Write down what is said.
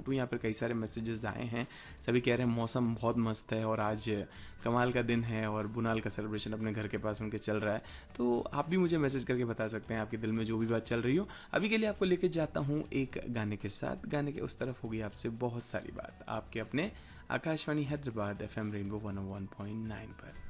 To. यहाँ पर कई सारे मैसेजेस आए हैं, सभी कह रहे हैं मौसम बहुत मस्त है और आज कमाल का दिन है और बुनाल का सेलिब्रेशन अपने घर के पास उनके चल रहा है। तो आप भी मुझे मैसेज करके बता सकते हैं आपके दिल में जो भी बात चल रही हो। अभी के लिए आपको लेके जाता हूँ एक गाने के साथ। गाने के उस तरफ होगी आपसे बहुत सारी बात, आपके अपने आकाशवाणी हैदराबाद FM रेनबो 101.9 पर।